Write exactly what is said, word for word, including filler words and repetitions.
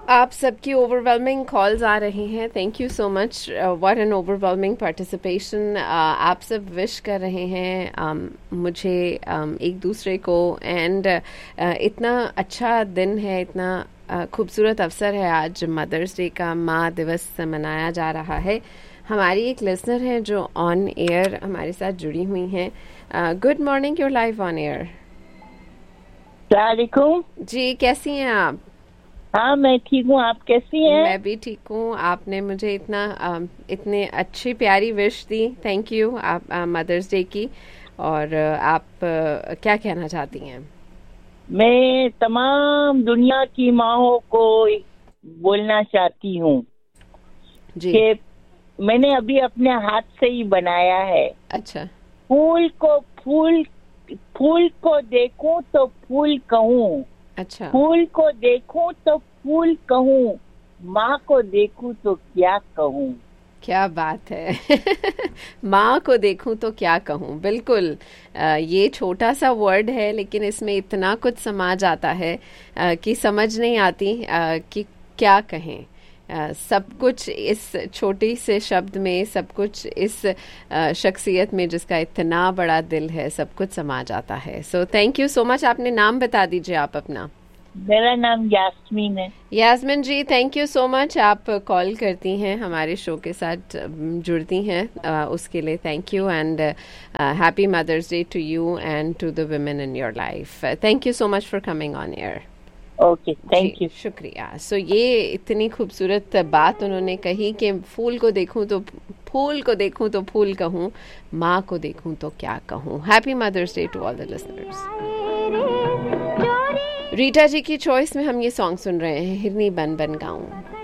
आप सबकी overwhelming calls आ रही हैं. Thank you so much. What an overwhelming participation. आप सब विश कर रहे हैं um, मुझे um, एक दूसरे को. एंड uh, इतना अच्छा दिन है, इतना uh, खूबसूरत अवसर है. आज मदर्स डे का, माँ दिवस मनाया जा रहा है. हमारी एक लिसनर है जो ऑन एयर हमारे साथ जुड़ी हुई हैं. Good morning, your live on air. सलामुअलैकुम जी, कैसी हैं आप? हाँ, मैं ठीक हूँ. आप कैसी हैं? मैं भी ठीक हूँ. आपने मुझे इतना आ, इतने अच्छी प्यारी विश दी. Thank you. आप मदर्स डे की. और आप आ, क्या कहना चाहती हैं? मैं तमाम दुनिया की माँओं को बोलना चाहती हूँ कि मैंने अभी अपने हाथ से ही बनाया है. अच्छा. फूल को फूल फूल को देखूं तो फूल कहूँ. अच्छा. फूल को देखूं तो फूल कहूँ, माँ को देखूं तो क्या कहूँ. क्या बात है. माँ को देखूं तो क्या कहूँ. बिल्कुल. आ, ये छोटा सा वर्ड है लेकिन इसमें इतना कुछ समा जाता है आ, कि समझ नहीं आती आ, कि क्या कहें. आ, सब कुछ इस छोटी से शब्द में, सब कुछ इस आ, शख्सियत में जिसका इतना बड़ा दिल है, सब कुछ समा जाता है. So thank you so much. आपने नाम बता दीजिए आप अपना. मेरा नाम यास्मीन है. यास्मीन जी, थैंक यू सो मच. आप कॉल करती हैं, हमारे शो के साथ जुड़ती हैं, आ, उसके लिए thank you. And happy mother's day to you and to the women in your life. Thank you so much for coming on air. Okay, thank you. शुक्रिया. सो so, ये इतनी खूबसूरत बात उन्होंने कही कि फूल को देखूं तो फूल को देखूं तो फूल कहूं, माँ को देखूं तो क्या कहूं. Happy mother's day to all the listeners. Rita जी की चॉइस में हम ये सॉन्ग सुन रहे हैं, हिरनी बन बन गाऊं.